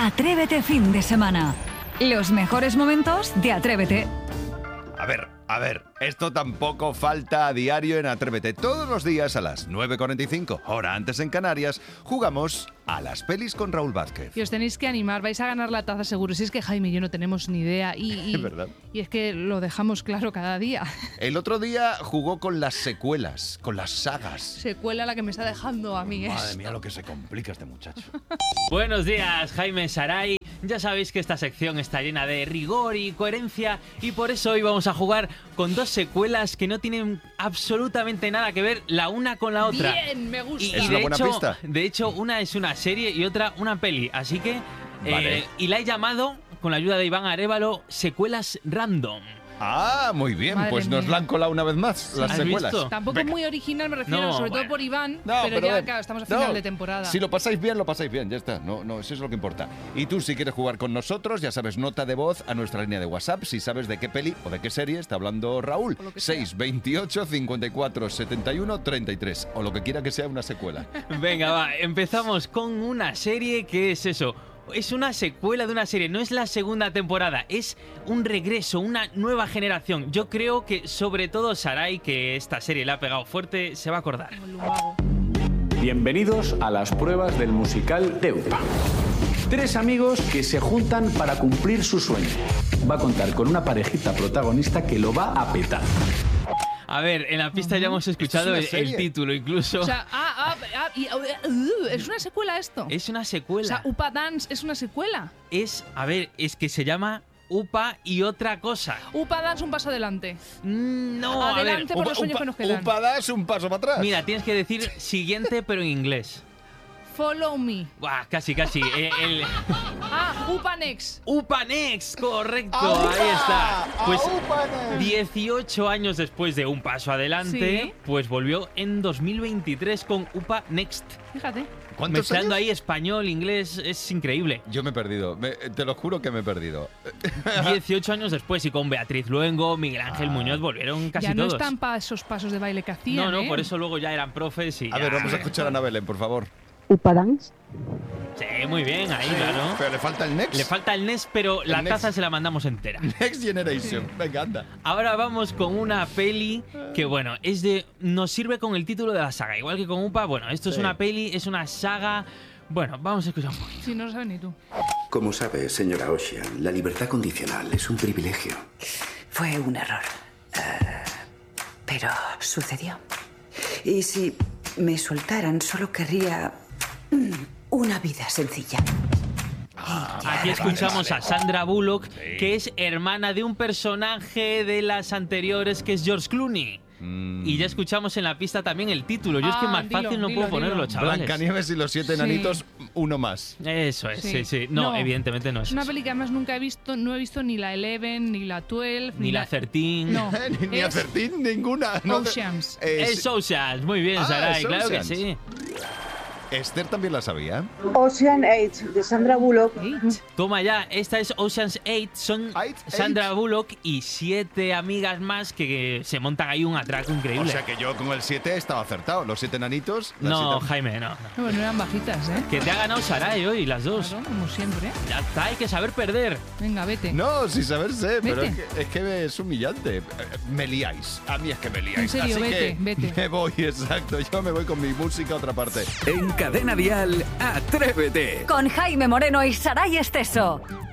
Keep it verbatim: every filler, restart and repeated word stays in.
Atrévete fin de semana. Los mejores momentos de Atrévete. A ver, a ver, esto tampoco falta a diario en Atrévete. Todos los días a las nueve cuarenta y cinco, hora antes en Canarias, jugamos a las pelis con Raúl Vázquez. Y os tenéis que animar, vais a ganar la taza seguro. Si es que Jaime y yo no tenemos ni idea. Y, y, Es verdad. Y es que lo dejamos claro cada día. El otro día jugó con las secuelas, con las sagas. Secuela la que me está dejando a mí. Madre mía, lo que se complica este muchacho. Buenos días, Jaime, Saray. Ya sabéis que esta sección está llena de rigor y coherencia y por eso hoy vamos a jugar con dos secuelas que no tienen absolutamente nada que ver la una con la otra. Bien, me gusta. Y, ¿Es y una de buena hecho, pista? de hecho, una es una serie y otra una peli. Así que... Vale. eh, y la he llamado, con la ayuda de Iván Arévalo, Secuelas Random. Ah, muy bien, Madre pues nos mía. la han colado una vez más, las ¿Has secuelas. visto? Tampoco Venga. es muy original, me refiero, No, sobre bueno. todo por Iván, No, pero, pero ya, ven, claro, estamos a no, final de temporada. Si lo pasáis bien, lo pasáis bien, ya está. No, no, eso es lo que importa. Y tú, si quieres jugar con nosotros, ya sabes, nota de voz a nuestra línea de WhatsApp, si sabes de qué peli o de qué serie está hablando Raúl. O lo que sea. seis veintiocho cincuenta y cuatro setenta y uno treinta y tres, o lo que quiera que sea una secuela. Venga, va, empezamos con una serie que es eso. Es una secuela de una serie, no es la segunda temporada, es un regreso, una nueva generación. Yo creo que sobre todo Saray, que esta serie le ha pegado fuerte, se va a acordar. Como el lumbago. Bienvenidos a las pruebas del musical de UPA. Tres amigos que se juntan para cumplir su sueño. Va a contar con una parejita protagonista que lo va a petar. A ver, en la pista ya hemos escuchado una el, serie. el título incluso. O sea, ah, ah, ah, y, uh, ¿es una secuela esto? Es una O secuela. sea, Upa Dance es una secuela. Es, a ver, es que se llama Upa y otra cosa. Upa Dance un paso adelante. Mm, No, a ver. Adelante por los sueños que nos quedan. Upadas, un paso para atrás. Mira, tienes que decir siguiente pero en inglés. Follow me. Buah, casi, casi. Eh, el Ah, Upa Next. Upa Next, correcto, ¡Aupa! ahí está. Pues ¡Aupa Next! dieciocho años después de un paso adelante, Sí. pues volvió en dos mil veintitrés con Upa Next. Fíjate. ¿Cuántos Mezclando años? ahí español, inglés, es increíble. Yo me he perdido, me- te lo juro que me he perdido. dieciocho años después y con Beatriz Luengo, Miguel Ángel Ah. Muñoz volvieron casi ya no todos. están para esos pasos de baile que hacían. no, no, ¿eh? por eso luego ya eran profes y A ya- ver, vamos a escuchar a Ana Belén, por favor. Upa Dance. Sí, muy bien, ahí, claro. Pero le falta el next. Le falta el N E S, pero la Next. taza se la mandamos entera. Next Generation. Venga, anda. Ahora vamos con una peli que, bueno, es de nos sirve con el título de la saga. Igual que con Upa, bueno, esto es Sí. una peli, es una saga. Bueno, vamos a escuchar un poquito. Si no lo sabes ni tú. Como sabe, señora Ocean, la libertad condicional es un privilegio. Fue un error. Eh, pero sucedió. Y si me soltaran, solo querría mm, una vida sencilla. Aquí escuchamos a Sandra Bullock, que es hermana de un personaje de las anteriores que es George Clooney. Mm. Y ya escuchamos en la pista también el título. Yo es que Ah, más dilo, fácil no dilo, puedo ponerlo, dilo. chavales. Blancanieves y los siete Sí. enanitos, uno más. Eso es, sí, Sí. sí. No, No. evidentemente no es Es una eso. peli que además nunca he visto, no he visto ni la Eleven, ni la Twelve, Ni la Certín. No, ni ni es Acertín, ninguna. No, Oceans. es- Es Oceans, muy bien, Ah, Saray, es claro que Oceans. sí. Esther también la sabía. Ocean Eight de Sandra Bullock. Toma ya, esta es Ocean's Eight, son Eight, Sandra eight. Bullock y siete amigas más que se montan ahí un atraco O increíble. sea que yo con el siete estaba acertado. Los siete enanitos. las no, siete- Jaime, no, no. No, pues no eran bajitas, ¿eh? Que te ha ganado Saray hoy, las dos. Claro, como siempre. Ya está, hay que saber perder. Venga, vete. No, sin saber sé, pero es Vete. que, es que es humillante. Eh, Me liáis. A mí es que me liáis. En serio, Así vete, que vete. Me voy, exacto. Yo me voy con mi música a otra parte. En Cadena Dial, Atrévete. Con Jaime Moreno y Saray Esteso.